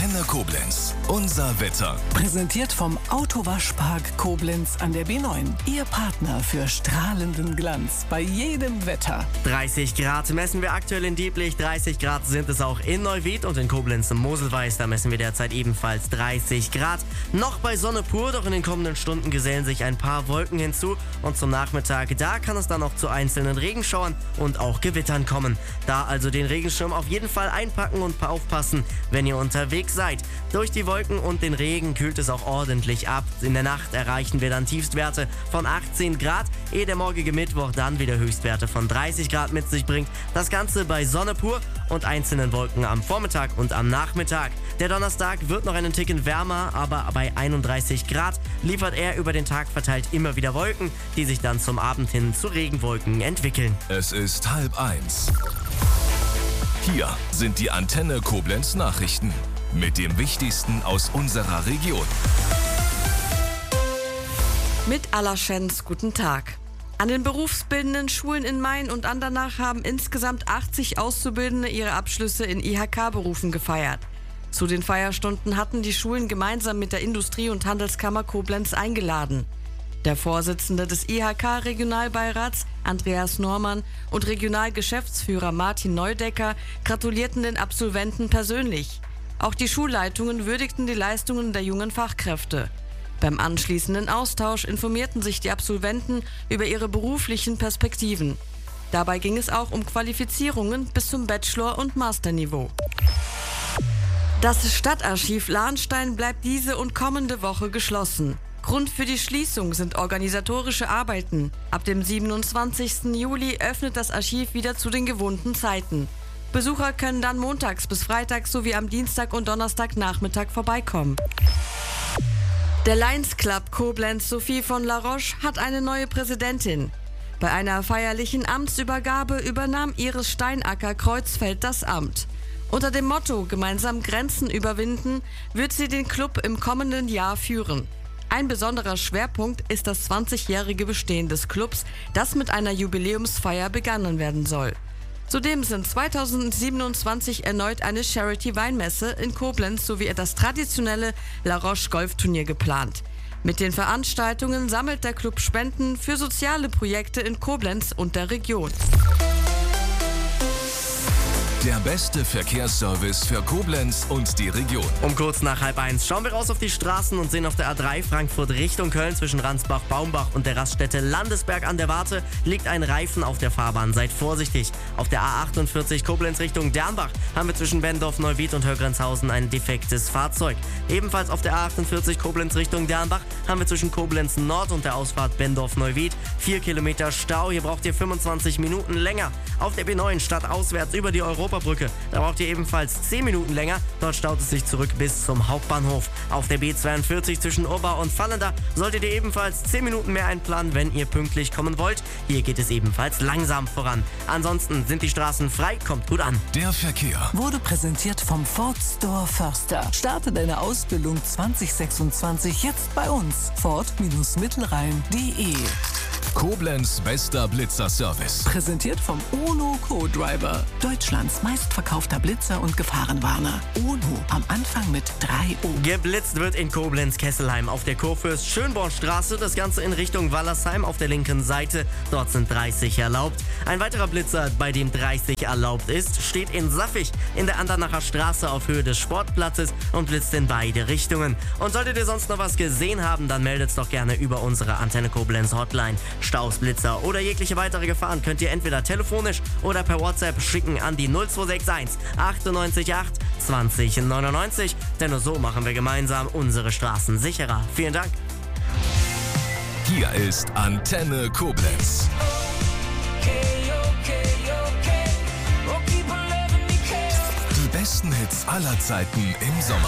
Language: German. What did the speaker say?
Antenne Koblenz. Unser Wetter. Präsentiert vom Autowaschpark Koblenz an der B9. Ihr Partner für strahlenden Glanz bei jedem Wetter. 30 Grad messen wir aktuell in Dieblich. 30 Grad sind es auch in Neuwied und in Koblenz im Moselweiß. Da messen wir derzeit ebenfalls 30 Grad. Noch bei Sonne pur, doch in den kommenden Stunden gesellen sich ein paar Wolken hinzu. Und zum Nachmittag, da kann es dann noch zu einzelnen Regenschauern und auch Gewittern kommen. Da also den Regenschirm auf jeden Fall einpacken und aufpassen, wenn ihr unterwegs seid. Durch die Wolken und den Regen kühlt es auch ordentlich ab. In der Nacht erreichen wir dann Tiefstwerte von 18 Grad, ehe der morgige Mittwoch dann wieder Höchstwerte von 30 Grad mit sich bringt. Das Ganze bei Sonne pur und einzelnen Wolken am Vormittag und am Nachmittag. Der Donnerstag wird noch einen Ticken wärmer, aber bei 31 Grad liefert er über den Tag verteilt immer wieder Wolken, die sich dann zum Abend hin zu Regenwolken entwickeln. Es ist 12:30. Hier sind die Antenne Koblenz Nachrichten mit dem Wichtigsten aus unserer Region. Mit Allerschens guten Tag. An den berufsbildenden Schulen in Main und Andernach haben insgesamt 80 Auszubildende ihre Abschlüsse in IHK-Berufen gefeiert. Zu den Feierstunden hatten die Schulen gemeinsam mit der Industrie- und Handelskammer Koblenz eingeladen. Der Vorsitzende des IHK-Regionalbeirats, Andreas Normann, und Regionalgeschäftsführer Martin Neudecker gratulierten den Absolventen persönlich. Auch die Schulleitungen würdigten die Leistungen der jungen Fachkräfte. Beim anschließenden Austausch informierten sich die Absolventen über ihre beruflichen Perspektiven. Dabei ging es auch um Qualifizierungen bis zum Bachelor- und Masterniveau. Das Stadtarchiv Lahnstein bleibt diese und kommende Woche geschlossen. Grund für die Schließung sind organisatorische Arbeiten. Ab dem 27. Juli öffnet das Archiv wieder zu den gewohnten Zeiten. Besucher können dann montags bis freitags sowie am Dienstag und Donnerstagnachmittag vorbeikommen. Der Lions Club Koblenz Sophie von La Roche hat eine neue Präsidentin. Bei einer feierlichen Amtsübergabe übernahm Iris Steinacker-Kreuzfeld das Amt. Unter dem Motto „Gemeinsam Grenzen überwinden" wird sie den Club im kommenden Jahr führen. Ein besonderer Schwerpunkt ist das 20-jährige Bestehen des Clubs, das mit einer Jubiläumsfeier begangen werden soll. Zudem sind 2027 erneut eine Charity-Weinmesse in Koblenz sowie das traditionelle La Roche Golfturnier geplant. Mit den Veranstaltungen sammelt der Club Spenden für soziale Projekte in Koblenz und der Region. Der beste Verkehrsservice für Koblenz und die Region. Um kurz nach 12:30 schauen wir raus auf die Straßen und sehen auf der A3 Frankfurt Richtung Köln zwischen Ransbach-Baumbach und der Raststätte Landesberg an der Warte liegt ein Reifen auf der Fahrbahn. Seid vorsichtig. Auf der A48 Koblenz Richtung Dernbach haben wir zwischen Bendorf-Neuwied und Högrenzhausen ein defektes Fahrzeug. Ebenfalls auf der A48 Koblenz Richtung Dernbach haben wir zwischen Koblenz Nord und der Ausfahrt Bendorf-Neuwied 4 Kilometer Stau. Hier braucht ihr 25 Minuten länger. Auf der B9 stadtauswärts über die Europabrücke. Da braucht ihr ebenfalls 10 Minuten länger. Dort staut es sich zurück bis zum Hauptbahnhof. Auf der B42 zwischen Urbau und Vallender solltet ihr ebenfalls 10 Minuten mehr einplanen, wenn ihr pünktlich kommen wollt. Hier geht es ebenfalls langsam voran. Ansonsten sind die Straßen frei. Kommt gut an. Der Verkehr Wurde präsentiert vom Ford Store Förster. Starte deine Ausbildung 2026 jetzt bei uns. Ford-Mittelrhein.de. Koblenz bester Blitzer-Service. Präsentiert vom UNO Co-Driver. Deutschlands meistverkaufter Blitzer und Gefahrenwarner. UNO am Anfang mit 3 O. Geblitzt wird in Koblenz-Kesselheim auf der Kurfürst-Schönborn-Straße. Das Ganze in Richtung Wallersheim auf der linken Seite. Dort sind 30 erlaubt. Ein weiterer Blitzer, bei dem 30 erlaubt ist, steht in Saffig in der Andernacher Straße auf Höhe des Sportplatzes und blitzt in beide Richtungen. Und solltet ihr sonst noch was gesehen haben, dann meldet's doch gerne über unsere Antenne Koblenz Hotline. Staus, Blitzer oder jegliche weitere Gefahren könnt ihr entweder telefonisch oder per WhatsApp schicken an die 0261 98 8 20 99. Denn nur so machen wir gemeinsam unsere Straßen sicherer. Vielen Dank. Hier ist Antenne Koblenz. Die besten Hits aller Zeiten im Sommer.